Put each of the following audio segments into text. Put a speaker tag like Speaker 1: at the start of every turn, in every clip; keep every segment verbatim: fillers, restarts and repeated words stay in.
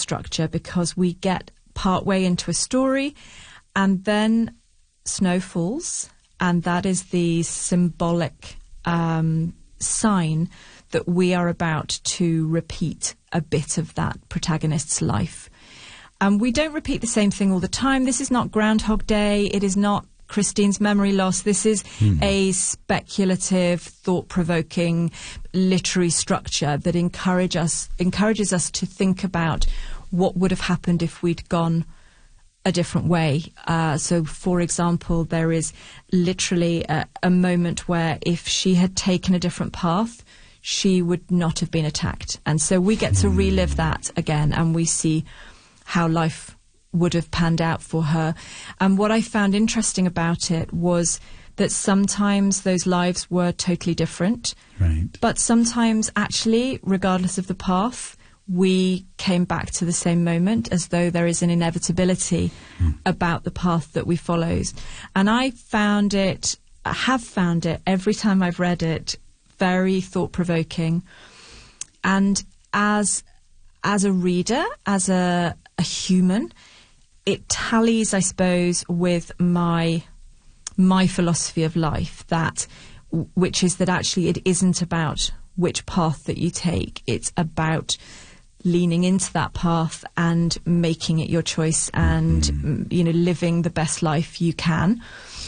Speaker 1: structure because we get partway into a story and then snow falls, and that is the symbolic um, sign that we are about to repeat a bit of that protagonist's life. And we don't repeat the same thing all the time. This is not Groundhog Day. It is not Christine's memory loss. This is mm. a speculative, thought-provoking literary structure that encourage us, encourages us to think about what would have happened if we'd gone a different way. Uh, so, for example, there is literally a, a moment where if she had taken a different path, she would not have been attacked. And so we get to relive that again, and we see how life would have panned out for her. And what I found interesting about it was that sometimes those lives were totally different.
Speaker 2: Right.
Speaker 1: But sometimes, actually, regardless of the path, we came back to the same moment, as though there is an inevitability mm. about the path that we followed. And I found it, I have found it, every time I've read it, very thought-provoking. And as as a reader, as a, a human, it tallies, I suppose, with my my philosophy of life, that which is that actually it isn't about which path that you take. It's about leaning into that path and making it your choice and, mm-hmm. you know, living the best life you can,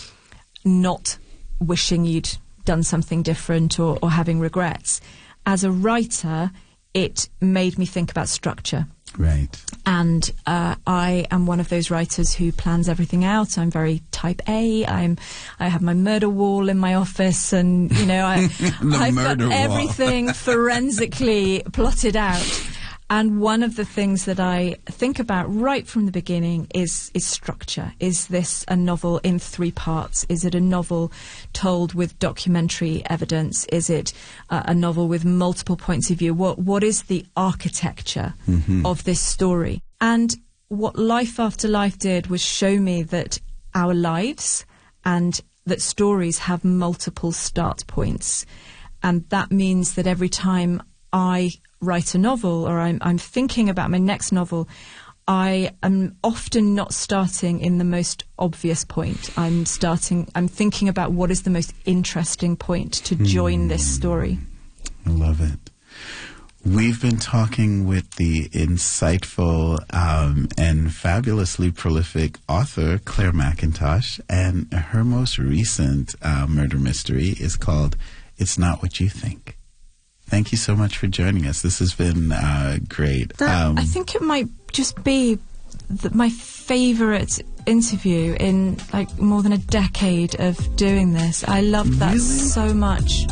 Speaker 1: not wishing you'd done something different or, or having regrets. As a writer, it made me think about structure.
Speaker 2: Right.
Speaker 1: And uh, I am one of those writers who plans everything out. I'm very type A. I'm I have my murder wall in my office, and you know I I've got everything forensically plotted out. And one of the things that I think about right from the beginning is is structure. Is this a novel in three parts? Is it a novel told with documentary evidence? Is it uh, a novel with multiple points of view? What what is the architecture mm-hmm. of this story? And what Life After Life did was show me that our lives and that stories have multiple start points. And that means that every time I write a novel, or I'm, I'm thinking about my next novel, I am often not starting in the most obvious point. I'm starting, I'm thinking about what is the most interesting point to join mm. this story.
Speaker 2: I love it. We've been talking with the insightful um, and fabulously prolific author, Claire Mackintosh, and her most recent uh, murder mystery is called It's Not What You Think. Thank you so much for joining us. This has been uh, great.
Speaker 1: That,
Speaker 2: um,
Speaker 1: I think it might just be the, my favourite interview in like more than a decade of doing this. I loved that
Speaker 2: really?
Speaker 1: so much.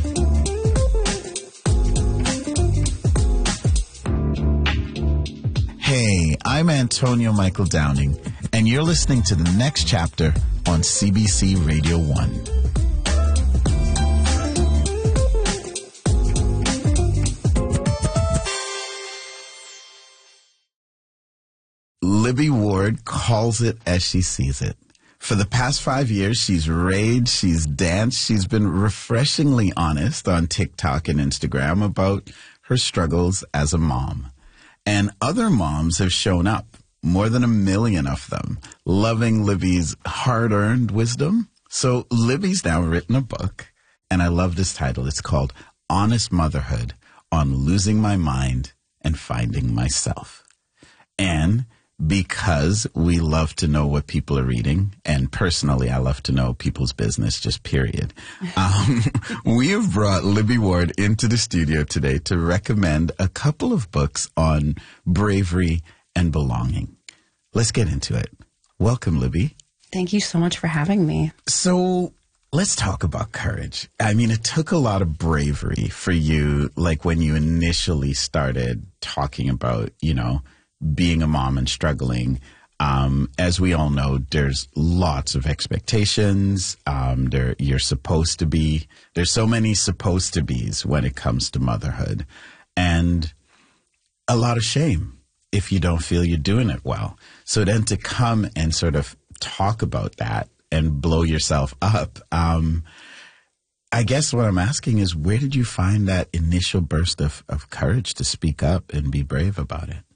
Speaker 2: Hey, I'm Antonio Michael Downing, and you're listening to the next chapter on C B C Radio one. Libby Ward calls it as she sees it. For the past five years, she's raged, she's danced, she's been refreshingly honest on TikTok and Instagram about her struggles as a mom. And other moms have shown up, more than a million of them, loving Libby's hard-earned wisdom. So Libby's now written a book, and I love this title. It's called Honest Motherhood on Losing My Mind and Finding Myself. And because we love to know what people are reading, and personally, I love to know people's business, just period. Um, we have brought Libby Ward into the studio today to recommend a couple of books on bravery and belonging. Let's get into it. Welcome, Libby.
Speaker 3: Thank you so much for having me.
Speaker 2: So let's talk about courage. I mean, it took a lot of bravery for you, like when you initially started talking about, you know, being a mom and struggling. Um, as we all know, there's lots of expectations. Um, there, you're supposed to be, there's so many supposed to be's when it comes to motherhood, and a lot of shame if you don't feel you're doing it well. So then to come and sort of talk about that and blow yourself up, um, I guess what I'm asking is, where did you find that initial burst of, of courage to speak up and be brave about it?